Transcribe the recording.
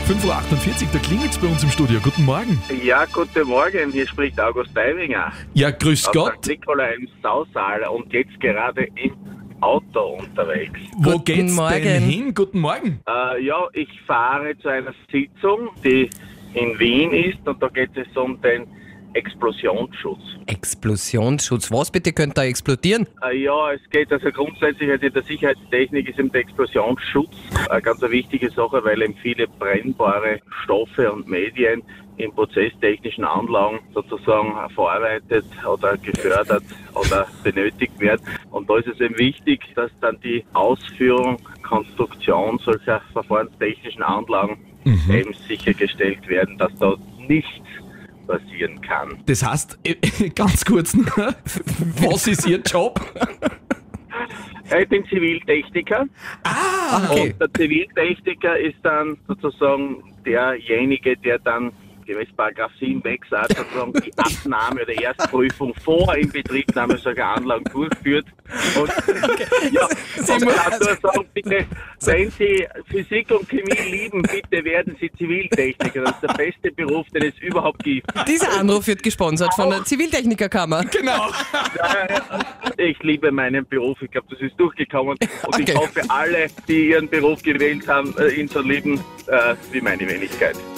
5.48 Uhr, da klingelt's bei uns im Studio. Guten Morgen. Ja, guten Morgen, hier spricht August Deivinger Ja, grüß aus Gott. St. Nikolai im Sausaal und jetzt gerade im Auto unterwegs. Wo Guten geht's Morgen. denn hin? Guten Morgen. Ja, ich fahre zu einer Sitzung, die in Wien ist, und da geht es um den Explosionsschutz. Explosionsschutz. Was bitte könnte da explodieren? Ja, es geht also grundsätzlich in der Sicherheitstechnik ist eben der Explosionsschutz eine ganz wichtige Sache, weil eben viele brennbare Stoffe und Medien in prozesstechnischen Anlagen sozusagen verarbeitet oder gefördert oder benötigt werden. Und da ist es eben wichtig, dass dann die Ausführung, Konstruktion solcher verfahrenstechnischen Anlagen eben sichergestellt werden, dass da nichts passieren kann. Das heißt, ganz kurz nur, was ist Ihr Job? Ich bin Ziviltechniker. Okay. Und der Ziviltechniker ist dann sozusagen derjenige, der dann gemäß Paragraph 7 Wegsatz sozusagen die Abnahme oder Erstprüfung vor Inbetriebnahme solcher Anlagen durchführt. Und ja, ich kann nur sagen, bitte, wenn Sie Physik und Chemie lieben, bitte werden Sie Ziviltechniker. Das ist der beste Beruf, den es überhaupt gibt. Dieser Anruf wird gesponsert von der Ziviltechnikerkammer. Genau. Ich liebe meinen Beruf, ich glaube, das ist durchgekommen. Und Okay. ich hoffe, alle, die ihren Beruf gewählt haben, ihn so lieben wie meine Wenigkeit.